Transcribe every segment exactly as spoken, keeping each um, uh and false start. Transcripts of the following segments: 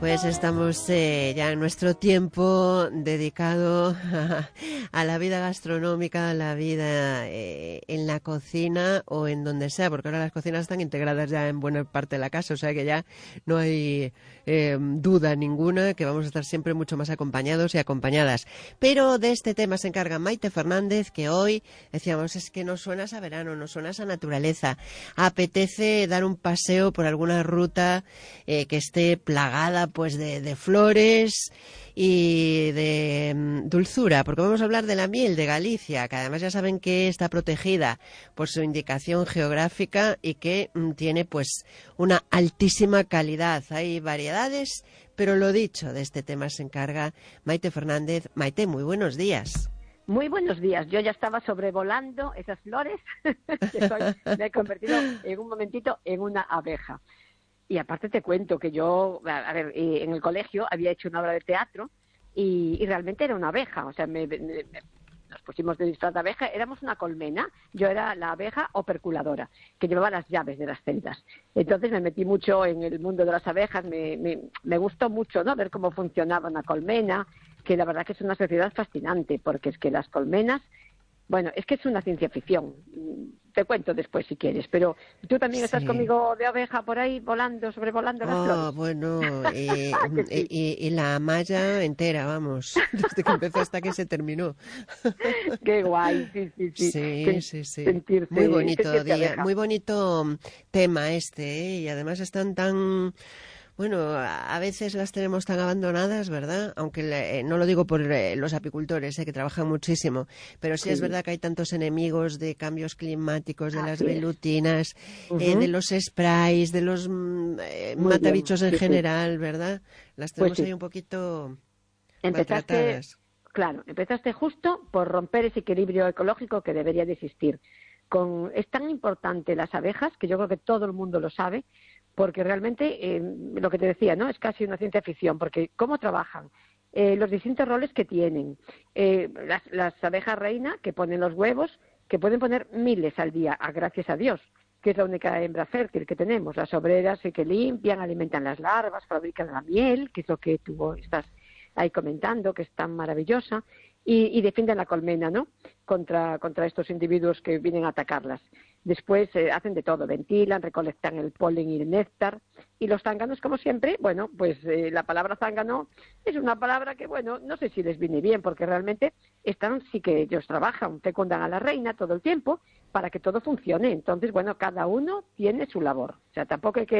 Pues estamos eh, ya en nuestro tiempo dedicado a, a la vida gastronómica, a la vida eh, en la cocina o en donde sea, porque ahora las cocinas están integradas ya en buena parte de la casa, o sea que ya no hay eh, duda ninguna que vamos a estar siempre mucho más acompañados y acompañadas. Pero de este tema se encarga Maite Fernández, que hoy decíamos es que nos suena a verano, nos suena a naturaleza, apetece dar un paseo por alguna ruta eh, que esté plagada pues de, de flores y de mm, dulzura, porque vamos a hablar de la miel de Galicia, que además ya saben que está protegida por su indicación geográfica y que mm, tiene pues una altísima calidad. Hay variedades, pero lo dicho, de este tema se encarga Maite Fernández. Maite, muy buenos días. Muy buenos días. Yo ya estaba sobrevolando esas flores que soy, me he convertido en un momentito en una abeja. Y aparte te cuento que yo, a ver, en el colegio había hecho una obra de teatro y, y realmente era una abeja. O sea, me, me, me, nos pusimos de disfraz de abeja, éramos una colmena. Yo era la abeja operculadora, que llevaba las llaves de las celdas. Entonces me metí mucho en el mundo de las abejas, me, me, me gustó mucho, ¿no?, ver cómo funcionaba una colmena, que la verdad que es una sociedad fascinante, porque es que las colmenas, bueno, es que es una ciencia ficción. Te cuento después si quieres, pero tú también estás Sí. conmigo de abeja por ahí, volando, sobrevolando las Oh, flores. bueno, y, Sí. y, y la malla entera, vamos, desde que empezó hasta que se terminó. Qué guay, sí, sí, sí. Sí, Sen- sí, sí. sentirse, Muy bonito sentirse día, abeja. muy bonito tema este, ¿eh? Y además están tan... Bueno, a a veces las tenemos tan abandonadas, ¿verdad? Aunque eh, no lo digo por eh, los apicultores, eh, que trabajan muchísimo, pero sí es Sí, verdad que hay tantos enemigos de cambios climáticos, de las así es. velutinas, eh, de Ujú. los sprays, de los mm, eh, Muy bien, matabichos en sí, sí. general, ¿verdad? Las Pues tenemos sí. ahí un poquito Empezaste, maltratadas. claro, empezaste justo por romper ese equilibrio ecológico que debería de existir. Con, es tan importante las abejas, que yo creo que todo el mundo lo sabe, porque realmente, eh, lo que te decía, ¿no?, es casi una ciencia ficción, porque cómo trabajan, eh, los distintos roles que tienen, eh, las, las abejas reina que ponen los huevos, que pueden poner miles al día, a, gracias a Dios, que es la única hembra fértil que tenemos. Las obreras sí que limpian, alimentan las larvas, fabrican la miel, que es lo que tú estás ahí comentando, que es tan maravillosa, y, y defienden la colmena, ¿no?, contra, contra estos individuos que vienen a atacarlas. Después eh, hacen de todo, ventilan, recolectan el polen y el néctar. Y los zánganos, como siempre, bueno, pues eh, la palabra zángano es una palabra que, bueno, no sé si les viene bien, porque realmente están, sí que ellos trabajan, fecundan a la reina todo el tiempo para que todo funcione. Entonces, bueno, cada uno tiene su labor. O sea, tampoco hay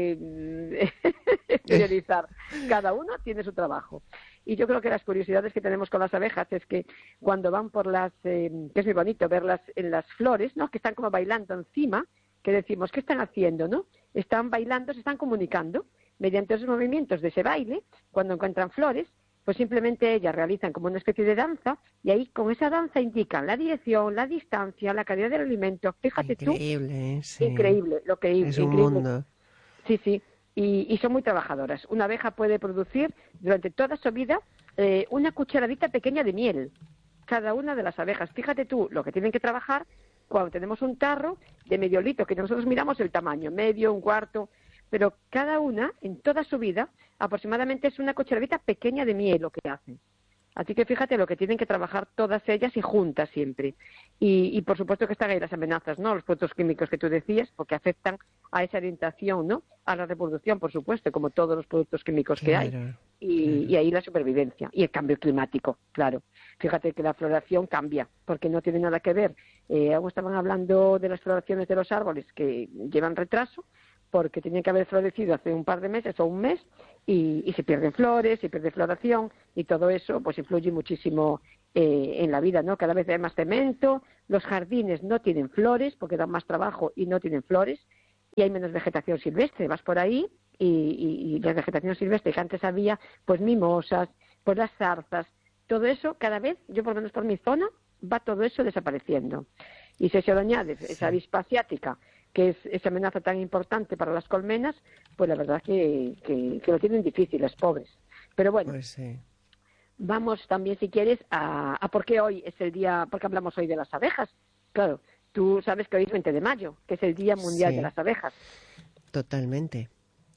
que priorizar. Cada uno tiene su trabajo. Y yo creo que las curiosidades que tenemos con las abejas es que cuando van por las, eh, que es muy bonito verlas en las flores, ¿no?, que están como bailando encima, que decimos, ¿qué están haciendo, no? Están bailando, se están comunicando mediante esos movimientos de ese baile. Cuando encuentran flores, pues simplemente ellas realizan como una especie de danza, y ahí con esa danza indican la dirección, la distancia, la calidad del alimento. Fíjate tú, Increíble, ¿eh? Sí. increíble, lo que Es un increíble. mundo. Sí, sí, y, y son muy trabajadoras. Una abeja puede producir durante toda su vida eh, una cucharadita pequeña de miel, cada una de las abejas. Fíjate tú lo que tienen que trabajar cuando tenemos un tarro de medio litro, que nosotros miramos el tamaño, medio, un cuarto, pero cada una, en toda su vida, aproximadamente es una cucharadita pequeña de miel lo que hacen. Así que fíjate lo que tienen que trabajar todas ellas y juntas siempre. Y, y por supuesto que están ahí las amenazas, ¿no?, los productos químicos que tú decías, porque afectan a esa orientación, ¿no?, a la reproducción, por supuesto, como todos los productos químicos que hay. Claro, Y, claro. y ahí la supervivencia. Y el cambio climático, claro. Fíjate que la floración cambia, porque no tiene nada que ver. Eh, aún estaban hablando de las floraciones de los árboles que llevan retraso, porque tenían que haber florecido hace un par de meses o un mes, y, y se pierden flores, se pierde floración, y todo eso pues influye muchísimo eh, en la vida, ¿no? Cada vez hay más cemento, los jardines no tienen flores porque dan más trabajo y no tienen flores, y hay menos vegetación silvestre. Vas por ahí y, y, y la vegetación silvestre que antes había, pues mimosas, pues las zarzas, todo eso cada vez, yo por lo menos por mi zona, va todo eso desapareciendo. Y si se lo añades Sí. esa avispa asiática, que es esa amenaza tan importante para las colmenas, pues la verdad que, que, que lo tienen difícil, las pobres. Pero bueno, Pues sí. vamos también, si quieres, a, a por qué hoy es el día, porque hablamos hoy de las abejas. Claro, tú sabes que hoy es veinte de mayo, que es el Día Mundial de Sí, las Abejas. totalmente.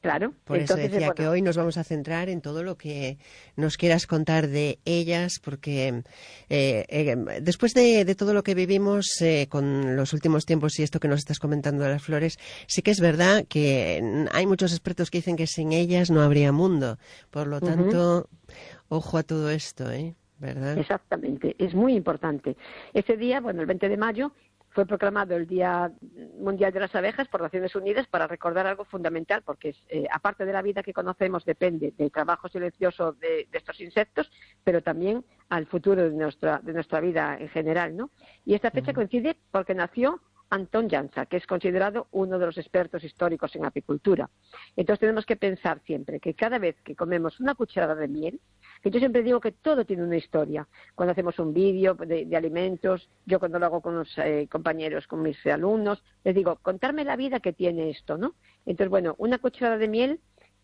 Claro. Por eso Entonces, decía bueno, que hoy nos vamos a centrar en todo lo que nos quieras contar de ellas, porque eh, eh, después de, de todo lo que vivimos eh, con los últimos tiempos y esto que nos estás comentando de las flores, sí que es verdad que hay muchos expertos que dicen que sin ellas no habría mundo. Por lo ujú, tanto, ojo a todo esto, ¿eh? ¿Verdad? exactamente, es muy importante. Ese día, bueno, el veinte de mayo, fue proclamado el Día Mundial de las Abejas por Naciones Unidas para recordar algo fundamental, porque es, eh, aparte de la vida que conocemos, depende del trabajo silencioso de, de estos insectos, pero también al futuro de nuestra, de nuestra vida en general, ¿no? Y esta fecha Mm. coincide porque nació Anton Jansa, que es considerado uno de los expertos históricos en apicultura. Entonces tenemos que pensar siempre que cada vez que comemos una cucharada de miel, que yo siempre digo que todo tiene una historia. Cuando hacemos un vídeo de, de alimentos, yo cuando lo hago con los eh, compañeros, con mis alumnos, les digo, contarme la vida que tiene esto, ¿no? Entonces, bueno, una cucharada de miel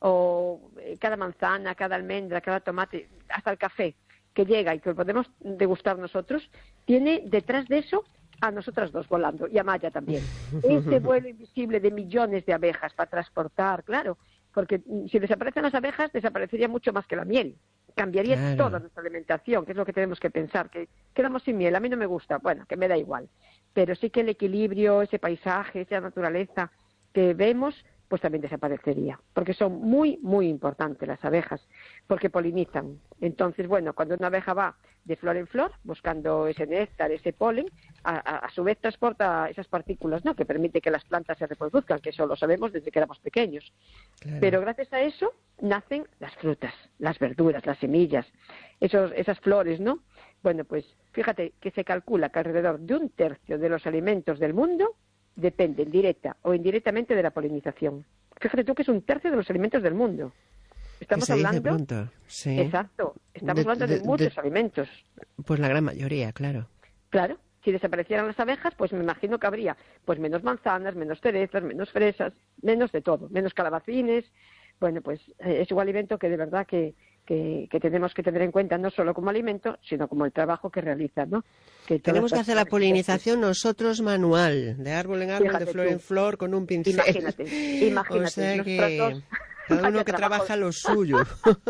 o eh, cada manzana, cada almendra, cada tomate, hasta el café que llega y que lo podemos degustar nosotros, tiene detrás de eso a nosotras dos volando, y a Maya también. Ese vuelo invisible de millones de abejas para transportar, claro, porque si desaparecen las abejas, desaparecería mucho más que la miel. Cambiaría Claro. toda nuestra alimentación, que es lo que tenemos que pensar, que quedamos sin miel, a mí no me gusta, bueno, que me da igual. Pero sí que el equilibrio, ese paisaje, esa naturaleza que vemos, pues también desaparecería, porque son muy, muy importantes las abejas, porque polinizan. Entonces, bueno, cuando una abeja va de flor en flor, buscando ese néctar, ese polen, a, a, a su vez transporta esas partículas, ¿no?, que permite que las plantas se reproduzcan, que eso lo sabemos desde que éramos pequeños. Claro. Pero gracias a eso nacen las frutas, las verduras, las semillas, esos, esas flores, ¿no? Bueno, pues fíjate que se calcula que alrededor de un tercio de los alimentos del mundo dependen directa o indirectamente de la polinización. Fíjate tú que es un tercio de los alimentos del mundo. Estamos se dice hablando... pronto, sí. Exacto, estamos De- hablando de, de- muchos de- alimentos. Pues la gran mayoría, claro. Claro, si desaparecieran las abejas, pues me imagino que habría pues menos manzanas, menos cerezas, menos fresas, menos de todo, menos calabacines. Bueno, pues eh, es un alimento que de verdad que, que, que tenemos que tener en cuenta no solo como alimento, sino como el trabajo que realizan, ¿no? Que todas Tenemos que estas hacer la flores polinización nosotros manual, de árbol en árbol, Fíjate de flor tú. en flor, con un pincel. Imagínate, imagínate, O sea nosotras que dos, cada uno vaya que trabajo. trabaja lo suyo.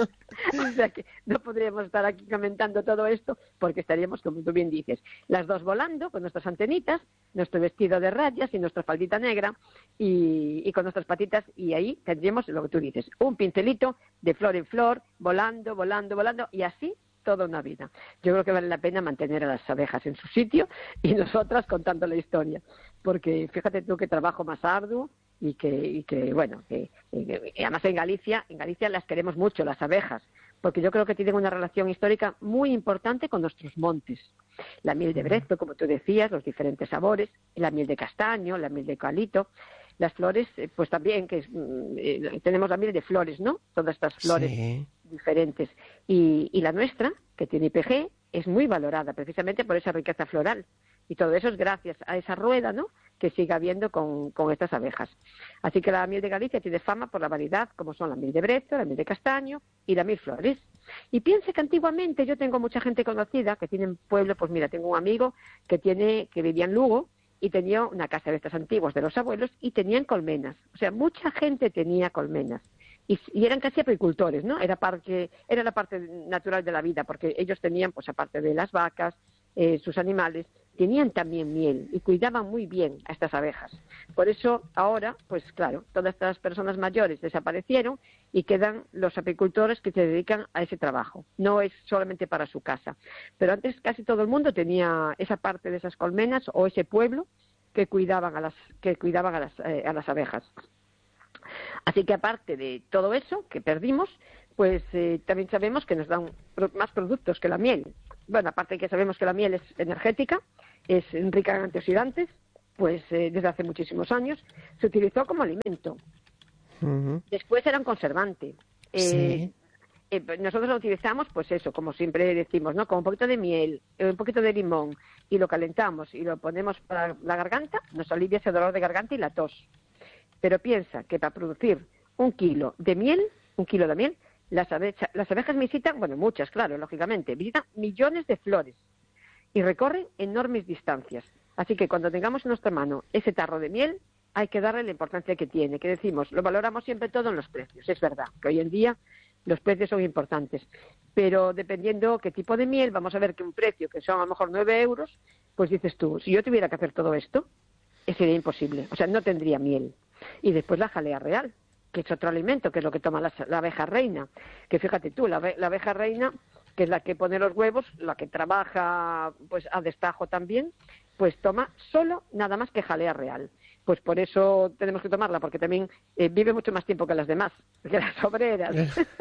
O sea que no podríamos estar aquí comentando todo esto porque estaríamos, como tú bien dices, las dos volando con nuestras antenitas, nuestro vestido de rayas y nuestra faldita negra y, y con nuestras patitas, y ahí tendríamos lo que tú dices, un pincelito de flor en flor, volando, volando, volando, y así toda una vida. Yo creo que vale la pena mantener a las abejas en su sitio y nosotras contando la historia, porque fíjate tú qué trabajo más arduo y que, y que bueno, que, y que- y además en Galicia, en Galicia las queremos mucho, las abejas, porque yo creo que tienen una relación histórica muy importante con nuestros montes. La miel de brezo, como tú decías, los diferentes sabores, la miel de castaño, la miel de eucalipto, las flores, eh, pues también, que es, mm, eh, tenemos la miel de flores, ¿no? Todas estas flores Sí. diferentes. Y, y la nuestra, que tiene I P G, es muy valorada precisamente por esa riqueza floral. Y todo eso es gracias a esa rueda, ¿no?, que sigue habiendo con, con estas abejas. Así que la miel de Galicia tiene fama por la variedad, como son la miel de brezo, la miel de castaño y la miel flores. Y piense que antiguamente yo tengo mucha gente conocida que tienen pueblo, pues mira, tengo un amigo que tiene que vivía en Lugo y tenía una casa de estas antiguas de los abuelos y tenían colmenas. O sea, mucha gente tenía colmenas. Y, y eran casi apicultores, ¿no? Era, parte, era la parte natural de la vida, porque ellos tenían, pues aparte de las vacas, eh, sus animales, tenían también miel y cuidaban muy bien a estas abejas. Por eso ahora, pues claro, todas estas personas mayores desaparecieron y quedan los apicultores que se dedican a ese trabajo. No es solamente para su casa. Pero antes casi todo el mundo tenía esa parte de esas colmenas o ese pueblo que cuidaban a las, que cuidaban a las, eh, a las abejas. Así que aparte de todo eso que perdimos, pues eh, también sabemos que nos dan pro- más productos que la miel. Bueno, aparte de que sabemos que la miel es energética, es rica en antioxidantes, pues eh, desde hace muchísimos años se utilizó como alimento. Ujú. Después era un conservante. Eh, Sí. eh, pues nosotros lo utilizamos, pues eso, como siempre decimos, ¿no?, con un poquito de miel, eh, un poquito de limón, y lo calentamos y lo ponemos para la garganta, nos alivia ese dolor de garganta y la tos. Pero piensa que para producir un kilo de miel, un kilo de miel, las, abeja, las abejas visitan, bueno, muchas, claro, lógicamente, visitan millones de flores y recorren enormes distancias. Así que cuando tengamos en nuestra mano ese tarro de miel, hay que darle la importancia que tiene, que decimos, lo valoramos siempre todo en los precios, es verdad, que hoy en día los precios son importantes, pero dependiendo qué tipo de miel, vamos a ver que un precio que son a lo mejor nueve euros, pues dices tú, si yo tuviera que hacer todo esto, sería imposible, o sea, no tendría miel. Y después la jalea real, que es otro alimento, que es lo que toma la, la abeja reina, que fíjate tú, la, la abeja reina, que es la que pone los huevos, la que trabaja pues a destajo también, pues toma solo nada más que jalea real. Pues por eso tenemos que tomarla, porque también eh, vive mucho más tiempo que las demás, que las obreras.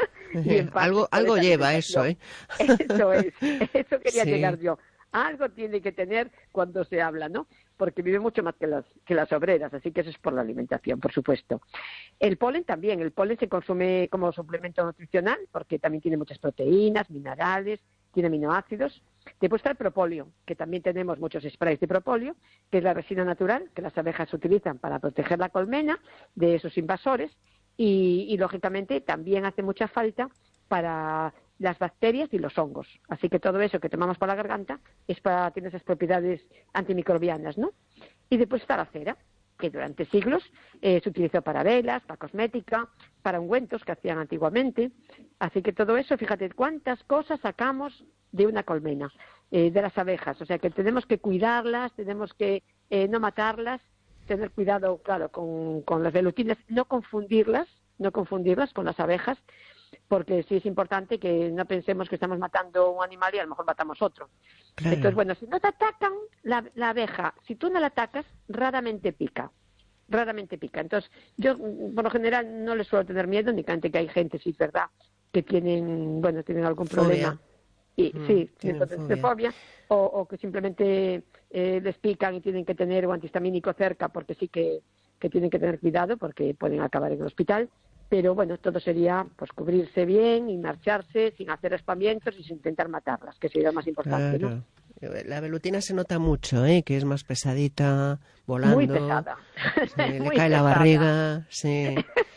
Y en algo algo lleva eso, ¿eh? Eso es, eso quería sí. llegar yo. Algo tiene que tener cuando se habla, ¿no? Porque vive mucho más que las, que las obreras, así que eso es por la alimentación, por supuesto. El polen también, el polen se consume como suplemento nutricional, porque también tiene muchas proteínas, minerales, tiene aminoácidos. Después está el propóleo, que también tenemos muchos sprays de propóleo, que es la resina natural que las abejas utilizan para proteger la colmena de esos invasores y, y lógicamente, también hace mucha falta para las bacterias y los hongos. Así que todo eso que tomamos para la garganta es para tiene esas propiedades antimicrobianas, ¿no? Y después está la cera, que durante siglos eh, se utilizó para velas, para cosmética, para ungüentos que hacían antiguamente. Así que todo eso, fíjate cuántas cosas sacamos de una colmena, eh, de las abejas. O sea que tenemos que cuidarlas, tenemos que eh, no matarlas, tener cuidado, claro, con, con las velutinas, no confundirlas, no confundirlas con las abejas, porque sí es importante que no pensemos que estamos matando un animal y a lo mejor matamos otro. Claro. Entonces, bueno, si no te atacan, la, la abeja, si tú no la atacas, raramente pica, raramente pica. Entonces, yo por lo general no les suelo tener miedo, únicamente que hay gente, sí es verdad, que tienen, bueno, tienen algún fobia. problema. Y, mm, sí, entonces fobia. de fobia, o, o que simplemente eh, les pican y tienen que tener un antihistamínico cerca, porque sí que, que tienen que tener cuidado, porque pueden acabar en el hospital. Pero bueno, todo sería pues cubrirse bien y marcharse sin hacer espamientos y sin intentar matarlas, que sería lo más importante, claro. ¿no? La velutina se nota mucho, ¿eh? Que es más pesadita, volando. Muy pesada. Se Muy le cae pesada. la barriga, sí.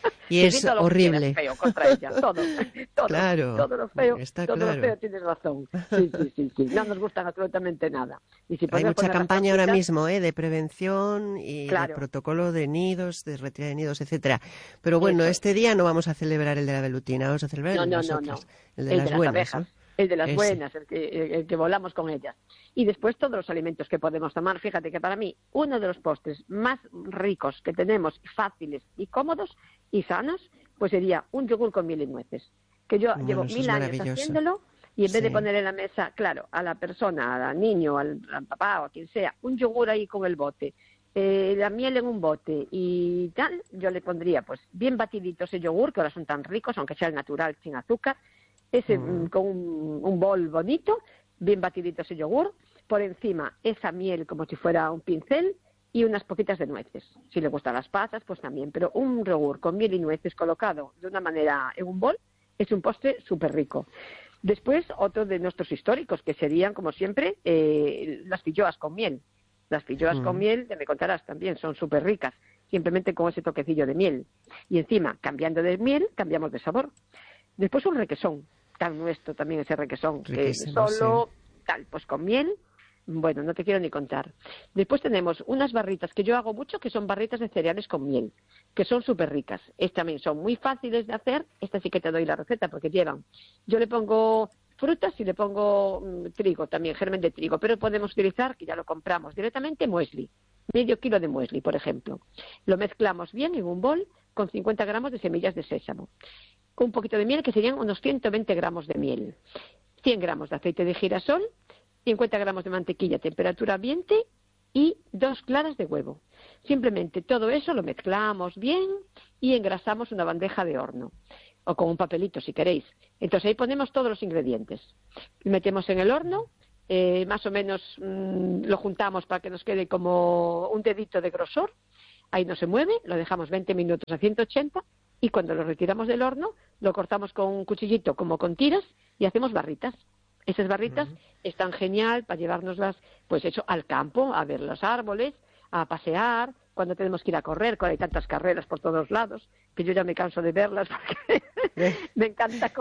Y es todo horrible. Lo feo contra ella, todo, todo, claro, todo lo feo, está todo claro. lo feo tienes razón. Sí, sí, sí, sí. No nos gustan absolutamente nada. Y si Hay mucha campaña ahora mismo, ¿eh? De prevención y claro. de protocolo de nidos, de retirada de nidos, etcétera. Pero bueno, Eso. este día no vamos a celebrar el de la velutina, vamos a celebrar no, el de no, las no, otras, no. el de el las de buenas, las abejas. ¿no? El de las Ese. buenas, el que, el que volamos con ellas. Y después todos los alimentos que podemos tomar. Fíjate que para mí uno de los postres más ricos que tenemos, fáciles y cómodos y sanos, pues sería un yogur con miel y nueces. Que yo Bueno, llevo mil años haciéndolo y en vez sí. de poner en la mesa, claro, a la persona, al niño, al, al papá o a quien sea, un yogur ahí con el bote, eh, la miel en un bote y tal, yo le pondría pues bien batidito ese yogur, que ahora son tan ricos, aunque sea el natural sin azúcar, ese mm. con un, un bol bonito, bien batidito ese yogur, por encima esa miel como si fuera un pincel y unas poquitas de nueces. Si le gustan las pasas, pues también, pero un yogur con miel y nueces colocado de una manera en un bol es un postre súper rico. Después, otro de nuestros históricos, que serían, como siempre, eh, las filloas con miel. Las filloas mm. con miel, te me contarás también, son súper ricas, simplemente con ese toquecillo de miel. Y encima, cambiando de miel, cambiamos de sabor. Después un requesón, tan nuestro también ese requesón, Riquísimo, que solo sí. tal, pues con miel, bueno, no te quiero ni contar. Después tenemos unas barritas que yo hago mucho, que son barritas de cereales con miel, que son súper ricas. Estas también son muy fáciles de hacer, esta sí que te doy la receta porque llevan. Yo le pongo frutas y le pongo mmm, trigo, también germen de trigo, pero podemos utilizar, que ya lo compramos directamente, muesli. Medio kilo de muesli, por ejemplo. Lo mezclamos bien en un bol con cincuenta gramos de semillas de sésamo. Con un poquito de miel, que serían unos ciento veinte gramos de miel. cien gramos de aceite de girasol, cincuenta gramos de mantequilla a temperatura ambiente y dos claras de huevo. Simplemente todo eso lo mezclamos bien y engrasamos una bandeja de horno, o con un papelito si queréis. Entonces ahí ponemos todos los ingredientes. Lo metemos en el horno, eh, más o menos mmm, lo juntamos para que nos quede como un dedito de grosor. Ahí no se mueve, lo dejamos veinte minutos a ciento ochenta y cuando lo retiramos del horno lo cortamos con un cuchillito como con tiras y hacemos barritas. Esas barritas uh-huh. están genial para llevárnoslas, pues eso, al campo, a ver los árboles, a pasear, cuando tenemos que ir a correr, cuando hay tantas carreras por todos lados, que yo ya me canso de verlas porque me encanta correr,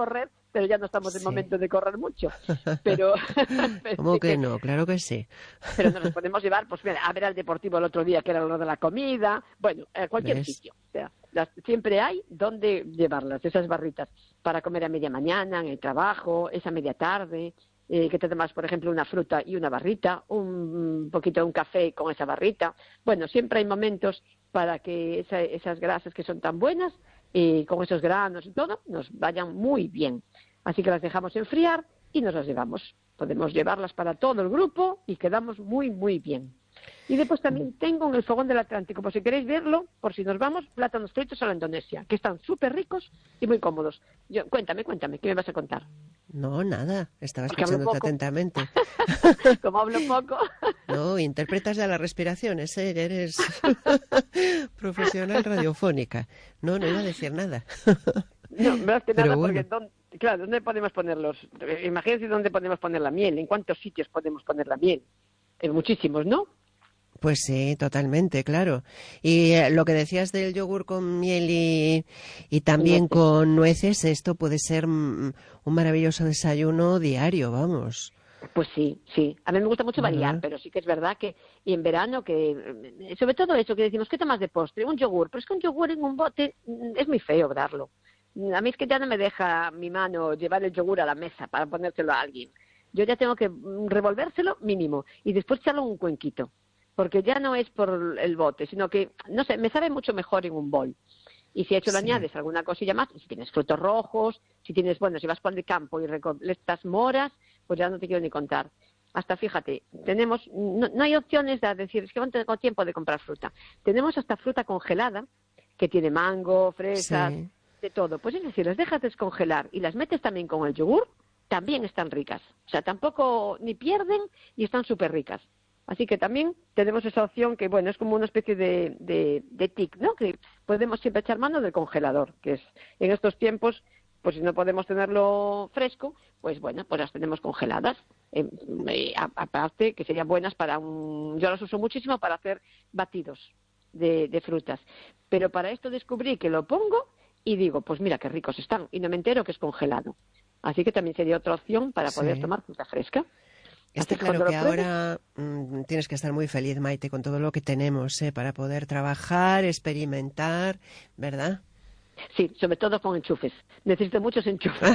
pero ya no estamos en Sí. momento de correr mucho. Pero, pero ¿Cómo sí que no? Claro que sí. pero nos los podemos llevar, pues mira, a ver al Deportivo el otro día, que era lo de la comida, bueno, a cualquier ¿Ves? sitio. O sea, las, siempre hay donde llevarlas, esas barritas, para comer a media mañana, en el trabajo, esa media tarde, eh, que te tomas, por ejemplo, una fruta y una barrita, un poquito de un café con esa barrita. Bueno, siempre hay momentos para que esa, esas grasas que son tan buenas, y con esos granos y todo, nos vayan muy bien. Así que las dejamos enfriar y nos las llevamos. Podemos llevarlas para todo el grupo y quedamos muy, muy bien. Y después también tengo en el fogón del Atlántico, por si queréis verlo, por si nos vamos, plátanos fritos a la Indonesia, que están súper ricos y muy cómodos. Yo, cuéntame, cuéntame, ¿qué me vas a contar? No, nada. Estaba Porque hablo escuchándote poco. atentamente. Como hablo poco. No, interpretas ya las respiraciones, ¿eh? Eres profesional radiofónica. No, no iba a decir nada. No, más que Pero nada bueno. porque, ¿dónde- claro, ¿dónde podemos ponerlos? Imagínense dónde podemos poner la miel, en cuántos sitios podemos poner la miel. En muchísimos, ¿no? Pues sí, totalmente, claro. Y eh, lo que decías del yogur con miel y, y también Nueces. con nueces, esto puede ser mm, un maravilloso desayuno diario, vamos. Pues sí, sí. A mí me gusta mucho variar, Ajá. pero sí que es verdad que, y en verano, que eh, sobre todo eso que decimos, ¿qué tomas de postre? Un yogur, pero es que un yogur en un bote mm, es muy feo darlo. A mí es que ya no me deja mi mano llevar el yogur a la mesa para ponérselo a alguien. Yo ya tengo que mm, revolvérselo mínimo y después echarlo en un cuenquito, porque ya no es por el bote, sino que, no sé, me sabe mucho mejor en un bol. Y si a eso le Sí, añades alguna cosilla más, si tienes frutos rojos, si tienes, bueno, si vas por el campo y recolectas moras, pues ya no te quiero ni contar. Hasta fíjate, tenemos, no, no hay opciones de decir, es que no tengo tiempo de comprar fruta. Tenemos hasta fruta congelada, que tiene mango, fresas, sí. de todo. Pues es decir, las dejas descongelar y las metes también con el yogur, también están ricas. O sea, tampoco ni pierden y están súper ricas. Así que también tenemos esa opción que, bueno, es como una especie de, de, de tic, ¿no? Que podemos siempre echar mano del congelador, que es en estos tiempos, pues si no podemos tenerlo fresco, pues bueno, pues las tenemos congeladas. Eh, eh, a- aparte, que serían buenas para un... Yo las uso muchísimo para hacer batidos de, de frutas. Pero para esto descubrí que lo pongo y digo, pues mira qué ricos están, y no me entero que es congelado. Así que también sería otra opción para poder Sí. tomar fruta fresca. Está Así que claro cuando lo que pruebes, ahora mm, tienes que estar muy feliz, Maite, con todo lo que tenemos, ¿eh? Para poder trabajar, experimentar, ¿verdad? sí, sobre todo con enchufes. Necesito muchos enchufes.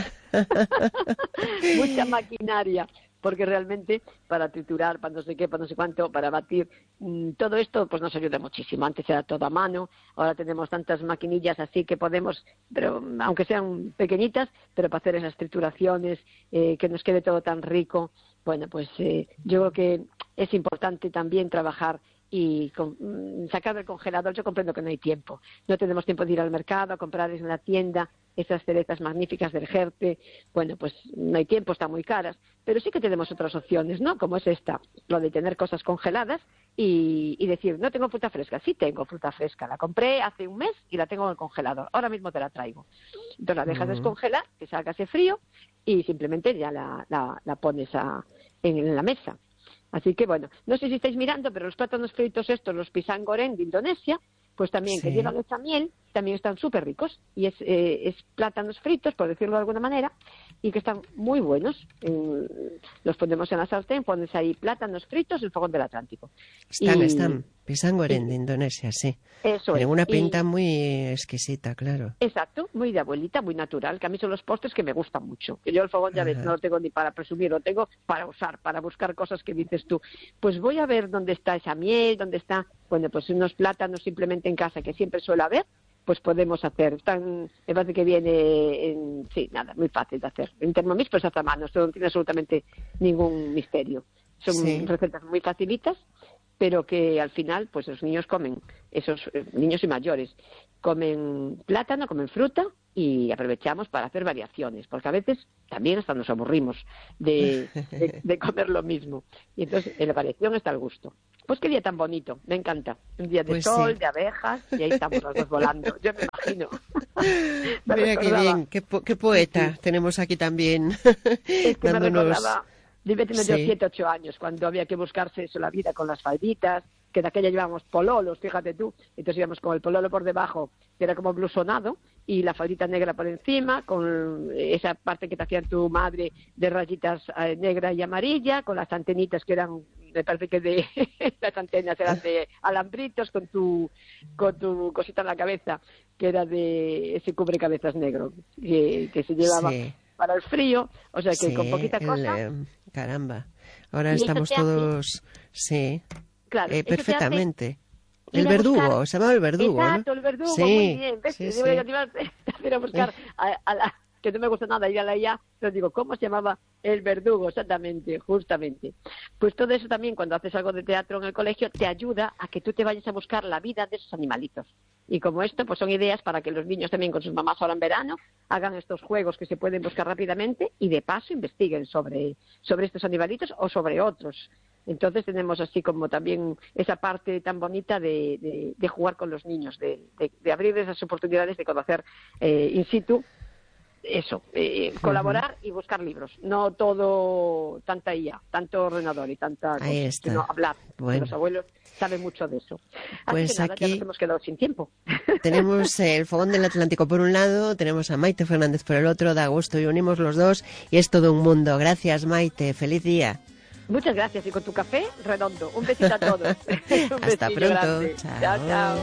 Mucha maquinaria. Porque realmente para triturar, para no sé qué, para no sé cuánto, para batir, mmm, todo esto pues nos ayuda muchísimo. Antes era todo a mano, ahora tenemos tantas maquinillas así que podemos, pero aunque sean pequeñitas, pero para hacer esas trituraciones, eh, que nos quede todo tan rico. Bueno, pues eh, yo creo que es importante también trabajar y con, mm, sacar del congelador. Yo comprendo que no hay tiempo. No tenemos tiempo de ir al mercado a comprar en la tienda esas cerezas magníficas del Jerte. Bueno, pues no hay tiempo, están muy caras. Pero sí que tenemos otras opciones, ¿no? Como es esta, lo de tener cosas congeladas y, y decir, no tengo fruta fresca. Sí tengo fruta fresca. La compré hace un mes y la tengo en el congelador. Ahora mismo te la traigo. Entonces la dejas Mm. descongelar, que salga ese frío y simplemente ya la, la, la pones a, en, en la mesa. Así que bueno, no sé si estáis mirando, pero los plátanos fritos estos, los pisang goreng de Indonesia, pues también que Sí. llevan esta miel, también están súper ricos. Y es, eh, es plátanos fritos, por decirlo de alguna manera, y que están muy buenos. Eh, los ponemos en la sartén, pones ahí plátanos fritos en el fogón del Atlántico. Están, Y, están. Pisang goreng de y Indonesia, sí. eso Tienen es. una pinta Y muy exquisita, claro. exacto, muy de abuelita, muy natural, que a mí son los postres que me gustan mucho. Que yo el fogón, ya ves, no Ajá. lo tengo ni para presumir, lo tengo para usar, para buscar cosas que dices tú. Pues voy a ver dónde está esa miel, dónde está, bueno, pues unos plátanos simplemente en casa, que siempre suelo haber, pues podemos hacer. Están, me parece que viene, en, sí, nada, muy fácil de hacer. En Thermomix, pues hasta mano, esto no tiene absolutamente ningún misterio. Son Sí. recetas muy facilitas, pero que al final, pues los niños comen, esos eh, niños y mayores, comen plátano, comen fruta y aprovechamos para hacer variaciones, porque a veces también hasta nos aburrimos de, de, de comer lo mismo. Y entonces en la variación está el gusto. Pues qué día tan bonito, me encanta. Un día de Pues sol, sí. de abejas, y ahí estamos las dos volando. Yo me imagino. Me Mira qué recordaba. bien, qué, po- qué Sí, poeta sí. tenemos aquí también, Es que me dándonos... recordaba, debe tener yo Sí, siete, ocho años, cuando había que buscarse eso, la vida con las falditas, que de aquella llevábamos pololos, fíjate tú, entonces íbamos con el pololo por debajo, que era como blusonado, y la faldita negra por encima, con esa parte que te hacía tu madre de rayitas eh, negra y amarilla, con las antenitas que eran, me parece que de las antenas eran de alambritos, con tu con tu cosita en la cabeza, que era de ese cubrecabezas negro, que, que se llevaba sí. para el frío, o sea que sí, con poquita el, cosa... Eh, caramba, ahora estamos todos... Sí, claro, eh, perfectamente. Hace... El verdugo, buscar... se llamaba el verdugo, Exacto, ¿no? el verdugo, sí, muy bien. ¿Ves? Sí, Yo sí. voy a ir a buscar a, a la... que no me gusta nada ir a la I A, pero digo, ¿cómo se llamaba el verdugo? Exactamente, justamente. Pues todo eso también, cuando haces algo de teatro en el colegio, te ayuda a que tú te vayas a buscar la vida de esos animalitos. Y como esto, pues son ideas para que los niños también con sus mamás ahora en verano hagan estos juegos que se pueden buscar rápidamente y de paso investiguen sobre, sobre estos animalitos o sobre otros. Entonces tenemos así como también esa parte tan bonita de, de, de jugar con los niños, de, de, de abrir esas oportunidades de conocer eh, in situ eso, eh, colaborar uh-huh. y buscar libros, no todo tanta I A, tanto ordenador y tanta cosa, sino hablar. Bueno. Los abuelos saben mucho de eso. Así pues que nada, aquí ya nos hemos quedado sin tiempo. Tenemos el Fogón del Atlántico por un lado, tenemos a Maite Fernández por el otro, da gusto y unimos los dos y es todo un mundo. Gracias, Maite, feliz día. Muchas gracias y con tu café redondo. Un besito a todos. Un Hasta pronto. Grande. Chao, chao.